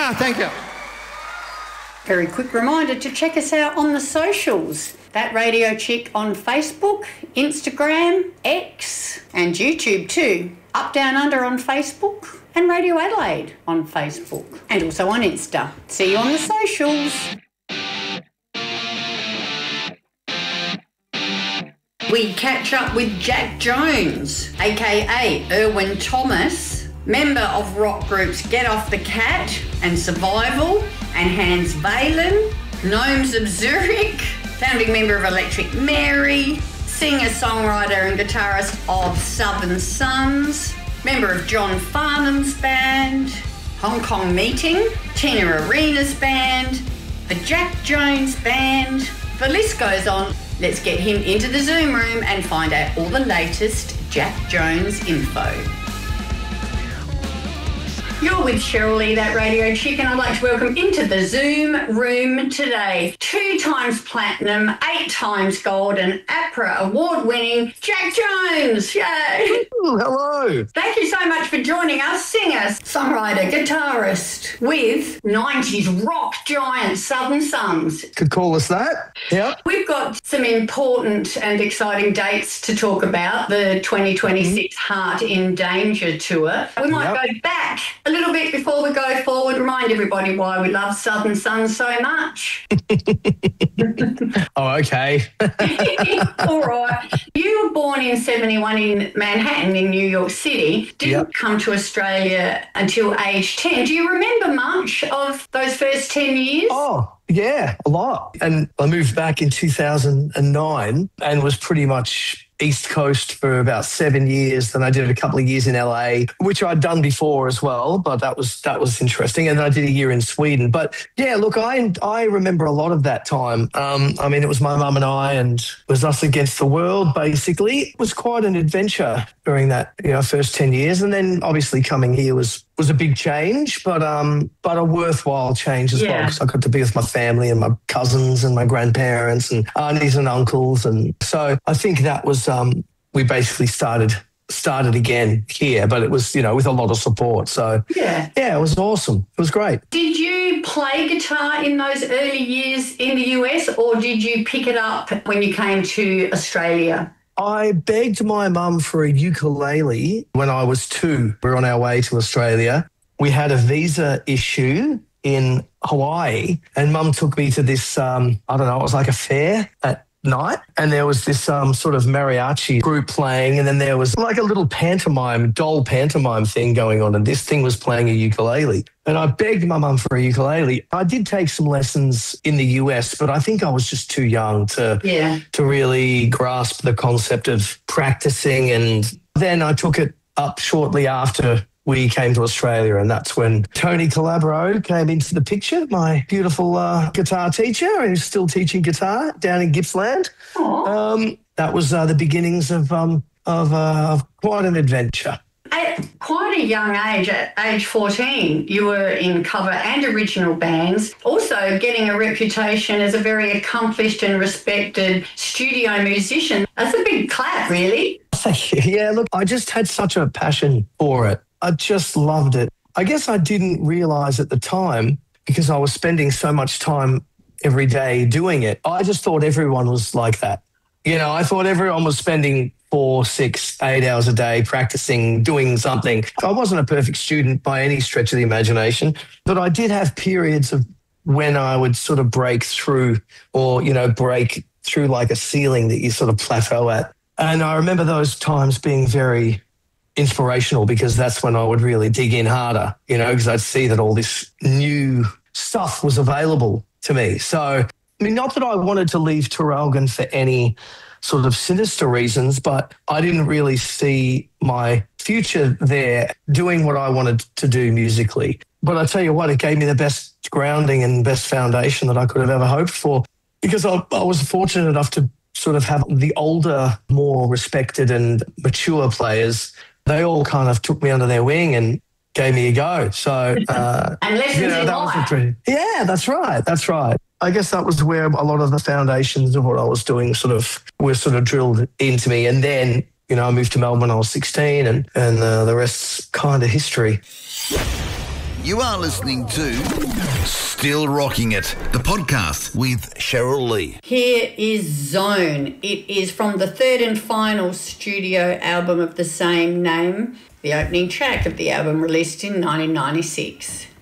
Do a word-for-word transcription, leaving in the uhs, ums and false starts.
Ah, thank you. Very quick reminder to check us out on the socials. That Radio Chick on Facebook, Instagram, X and YouTube too. Up Down Under on Facebook and Radio Adelaide on Facebook and also on Insta. See you on the socials. We catch up with Jack Jones, aka Erwin Thomas, member of rock groups Get Off the Cat and Survival, and Hans Valen, Gnomes of Zurich, founding member of Electric Mary, singer, songwriter and guitarist of Southern Sons, member of John Farnham's band, Hong Kong Meeting, Tina Arena's band, the Jack Jones Band. The list goes on. Let's get him into the Zoom room and find out all the latest Jack Jones info. You're with Cheryl Lee, That Radio Chick, and I'd like to welcome into the Zoom room today two times platinum, eight times gold and APRA award-winning Jack Jones. Yay! Ooh, hello. Thank you so much for joining us, singer, songwriter, guitarist with nineties rock giant Southern Sons. Could call us that. Yep. We've got some important and exciting dates to talk about. The twenty twenty-six mm-hmm. Heart in Danger tour. We might yep. go back a little bit before we go forward. Remind everybody why we love Southern Sons so much. Oh, okay. All right. You were born in seventy-one in Manhattan in New York City. Didn't yep. come to Australia until age ten. Do you remember much of those first ten years? Oh, yeah, a lot. And I moved back in two thousand nine and was pretty much East Coast for about seven years. Then I did a couple of years in L A, which I'd done before as well, but that was that was interesting. And then I did a year in Sweden. But yeah, look, I I remember a lot of that time. Um, I mean, it was my mum and I, and it was us against the world, basically. It was quite an adventure during that, you know, first ten years. And then obviously coming here was was a big change, but um, but a worthwhile change as yeah. well, because I got to be with my family and my cousins and my grandparents and aunties and uncles. And so I think that was, um, we basically started started again here, but it was, you know, with a lot of support. So yeah, yeah, it was awesome. It was great. Did you play guitar in those early years in the U S, or did you pick it up when you came to Australia? I begged my mum for a ukulele when I was two. We were on our way to Australia. We had a visa issue in Hawaii, and mum took me to this, um, I don't know, it was like a fair at night, and there was this um, sort of mariachi group playing, and then there was like a little pantomime, doll pantomime thing going on, and this thing was playing a ukulele. And I begged my mum for a ukulele. I did take some lessons in the U S, but I think I was just too young to, yeah. to really grasp the concept of practicing. And then I took it up shortly after we came to Australia, and that's when Tony Calabro came into the picture, my beautiful uh, guitar teacher, who's still teaching guitar down in Gippsland. Um, that was uh, the beginnings of, um, of, uh, of quite an adventure. At quite a young age, at age fourteen, you were in cover and original bands, also getting a reputation as a very accomplished and respected studio musician. That's a big clap, really. Thank you. Yeah, look, I just had such a passion for it. I just loved it. I guess I didn't realise at the time, because I was spending so much time every day doing it. I just thought everyone was like that. You know, I thought everyone was spending four, six, eight hours a day practicing, doing something. I wasn't a perfect student by any stretch of the imagination, but I did have periods of when I would sort of break through, or, you know, break through like a ceiling that you sort of plateau at. And I remember those times being very inspirational, because that's when I would really dig in harder, you know, because I'd see that all this new stuff was available to me. So, I mean, not that I wanted to leave Traralgon for any sort of sinister reasons, but I didn't really see my future there doing what I wanted to do musically. But I tell you what, it gave me the best grounding and best foundation that I could have ever hoped for, because I, I was fortunate enough to sort of have the older, more respected and mature players. They all kind of took me under their wing and gave me a go. So, uh, and lessons you know, in that life. was pretty, yeah, that's right. That's right. I guess that was where a lot of the foundations of what I was doing sort of were sort of drilled into me. And then, you know, I moved to Melbourne when I was sixteen, and, and uh, the rest's kind of history. You are listening to Still Rocking It, the podcast with Cheryl Lee. Here is Zone. It is from the third and final studio album of the same name, the opening track of the album released in nineteen ninety-six.